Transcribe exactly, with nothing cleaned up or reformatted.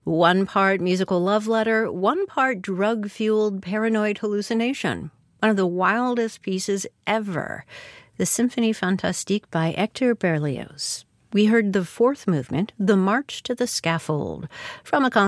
One part musical love letter, one part drug-fueled paranoid hallucination. One of the wildest pieces ever. The Symphonie Fantastique by Hector Berlioz. We heard the fourth movement, The March to the Scaffold, from a